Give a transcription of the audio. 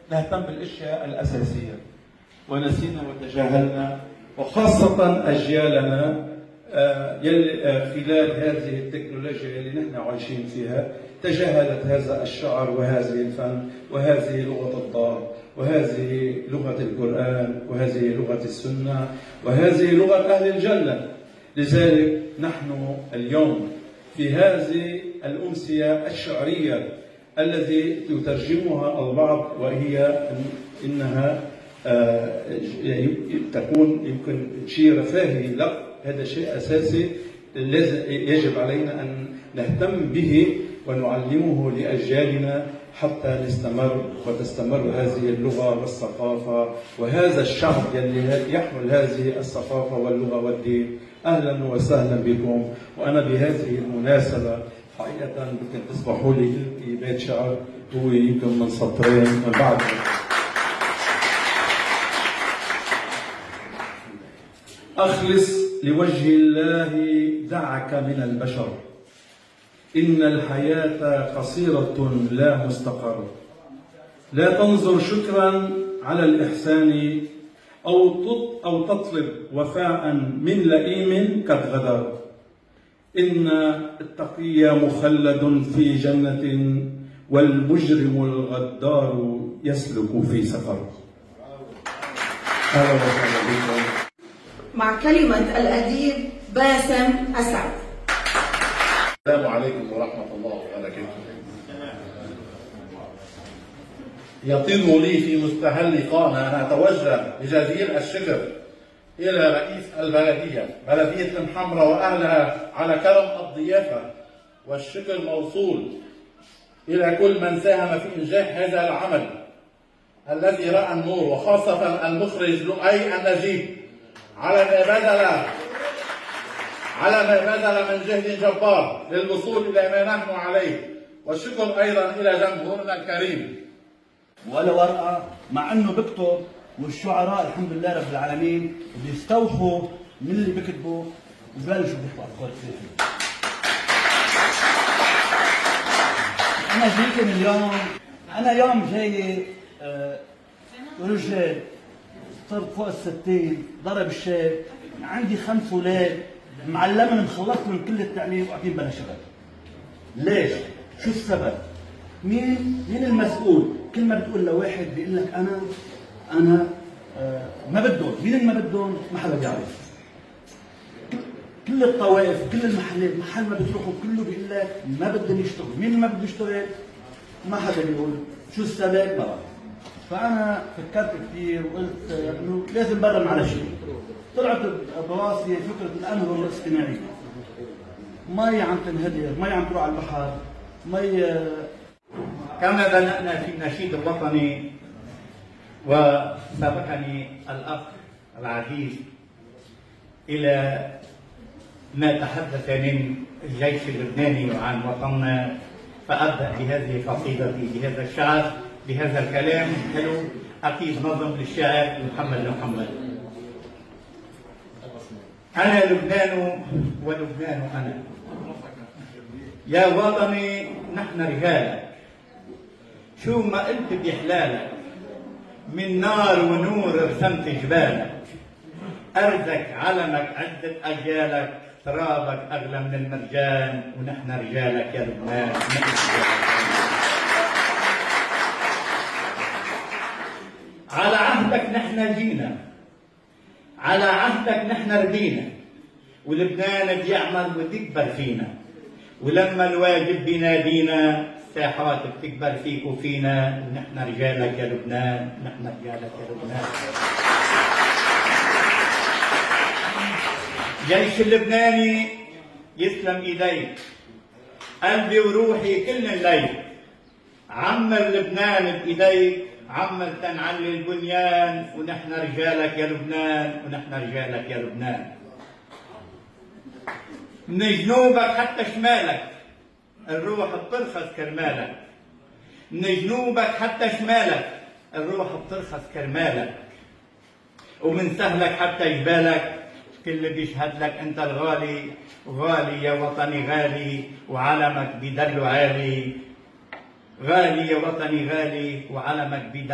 نهتم بالاشياء الاساسيه ونسينا وتجاهلنا، وخاصه اجيالنا خلال هذه التكنولوجيا اللي نحن عايشين فيها تجاهلت هذا الشعر وهذه الفن وهذه لغه الضاد وهذه لغه القران وهذه لغه السنه وهذه لغه اهل الجنه. لذلك نحن اليوم في هذه الأمسية الشعرية التي يترجمها البعض وهي إنها تكون يمكن شيء رفاهي، لا، هذا شيء أساسي يجب علينا أن نهتم به ونعلمه لأجيالنا حتى نستمر وتستمر هذه اللغة والثقافة وهذا الشعب الذي يحمل هذه الثقافة واللغة والدين. أهلا وسهلا بكم. وأنا بهذه المناسبة حقيقة يمكن تسمحوا لي ألقي بيت شعر هو يمكن من سطرين من بعد. أخلص لوجه الله دعك من البشر، إن الحياة قصيرة لا مستقر. لا تنظر شكرا على الإحسان أو تطلب وفاء من لئيم قد غدر. إن التقي مخلد في جنة والمجرم الغدار يسلك في سقر. أهلا وسهلا بكم. مع كلمة الأديب باسم أسعد. السلام عليكم ورحمة الله وبركاته. يطيب لي في مستهل لقانا أن أتوجه بجزيل الشكر إلى رئيس البلدية بلدية المحمرة وأهلها على كرم الضيافة، والشكر موصول إلى كل من ساهم في إنجاح هذا العمل الذي رأى النور، وخاصة المخرج لؤي النجيب على ما بذل من جهد جبار للوصول إلى ما نحن عليه، والشكر أيضا إلى جمهورنا الكريم. ولا ورقة مع أنه بكتب، والشعراء الحمد لله رب العالمين بيستوحوا من اللي بكتبوا وبلشوا بيحكوا أفكار كثيرة. أنا جيت اليوم، أنا يوم جاي رجل صرت فوق ال60، ضرب الشاب، عندي 5 أولاد معلمهم مخلصت من كل التعليم وقاعدين بلا شغل. ليش؟ شو السبب؟ مين المسؤول؟ كل ما بتقول لواحد بيقول لك أنا ما بدهم، مين اللي ما بدهم؟ ما حدا بيعرف. كل الطوائف، كل المحلات، محل ما بتروحوا كله بيقول لك ما بدهم يشتغلوا، مين اللي ما بده يشتغل؟ ما حدا بيقول، شو السبب؟ ما بعرف. فأنا فكرت كثير وقلت إنه لازم برم على شيء. طلعت براسي فكرة الأنهر الاصطناعية. مي عم تنهدر، مي عم تروح على البحر، مي. كما بدأنا في النشيد الوطني وسبقني الأخ العزيز إلى ما تحدث من الجيش اللبناني وعن وطننا، فأبدأ بهذه قصيدتي بهذا الشعر بهذا الكلام حلو أكيد نظم للشاعر محمد. أنا لبنان ولبنان أنا، يا وطني نحن رجالك، شو ما قلت بحلالك، من نار ونور رسمت جبالك، أرزك علمك عدة أجيالك، ترابك أغلى من المرجان، ونحن رجالك يا لبنان. على عهدك نحن جينا، على عهدك نحن ربينا، ولبنان بيعمل وتكبر فينا، ولما الواجب بينادينا الساحات بتكبر فيك وفينا، ونحن رجالك يا لبنان، نحن رجالك يا لبنان. جيش اللبناني يسلم ايديك، قلبي وروحي كل الليل، عمر لبنان بايديك، عمر تنعلي البنيان، ونحن رجالك يا لبنان، ونحن رجالك يا لبنان. من جنوبك حتى شمالك الروح بترخص كرمالك، من جنوبك حتى شمالك الروح بترخص كرمالك، ومن سهلك حتى جبالك كل بيشهد لك انت الغالي، غالي يا وطني غالي، وعلمك بيدلو عالي، غالي يا وطني غالي، وعلمك بيدلو